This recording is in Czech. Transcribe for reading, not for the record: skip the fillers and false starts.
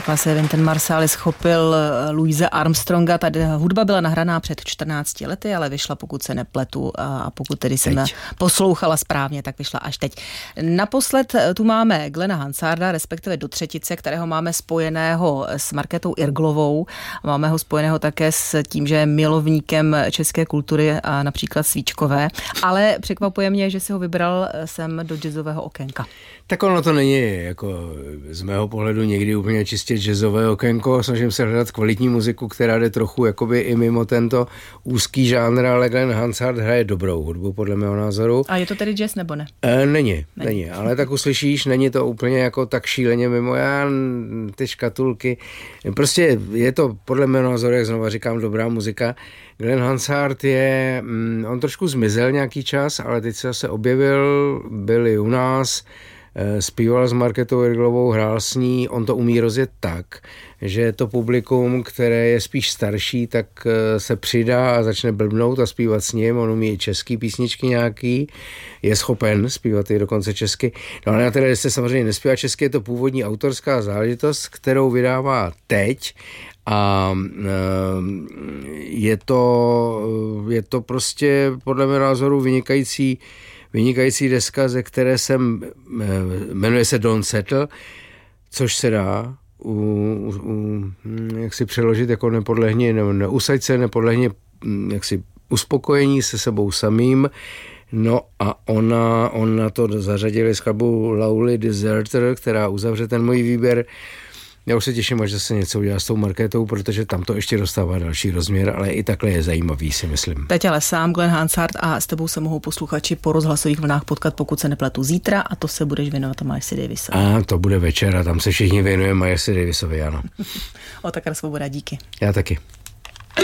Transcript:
Takhle se Wynton Marsalis chopil Louise Armstronga. Ta hudba byla nahraná před 14 lety, ale vyšla, pokud se nepletu, a pokud tedy jsem poslouchala správně, tak vyšla až teď. Naposled tu máme Glena Hansarda, respektive do třetice, kterého máme spojeného s Markétou Irglovou. Máme ho spojeného také s tím, že je milovníkem české kultury a například svíčkové, ale překvapuje mě, že si ho vybral sem do jazzového okénka. Tak ono to není jako z mého pohledu někdy úplně čistě jazzové okénko. Snažím se hledat kvalitní muziku, která jde trochu jakoby i mimo tento úzký žánr, ale Glen Hansard hraje dobrou hudbu, podle mého názoru. A je to tedy jazz nebo ne? Není, ale tak uslyšíš, není to úplně jako tak šíleně mimo ty škatulky. Prostě je to podle mého názoru, jak znovu říkám, dobrá muzika. Glen Hansard on trošku zmizel nějaký čas, ale teď se zase objevil, byl i u nás, zpíval s Markétou Irglovou, hrál s ní, on to umí rozjet tak, že to publikum, které je spíš starší, tak se přidá a začne blbnout a zpívat s ním, on umí i český písničky nějaký, je schopen zpívat i dokonce česky, no ale na té desce samozřejmě nespívá česky, je to původní autorská záležitost, kterou vydává teď a je to prostě podle mého názoru vynikající deska, ze které jmenuje se Don't Settle, což se dá jak si přeložit jako nepodlehni, neusaď se, nepodlehni jaksi uspokojení se sebou samým. No a ona to zařadili skladbu Lovely Deserter, která uzavře ten můj výběr. Já už se těším, až zase něco udělá s tou Markétou, protože tam to ještě dostává další rozměr, ale i takhle je zajímavý, si myslím. Teď ale sám Glen Hansard a s tebou se mohou posluchači po rozhlasových vlnách potkat, pokud se nepletu zítra, a to se budeš věnovat Milesi Davisovi. A to bude večer a tam se všichni věnujeme Milesi Davisovi, ano. Otakar Svoboda, díky. Já taky.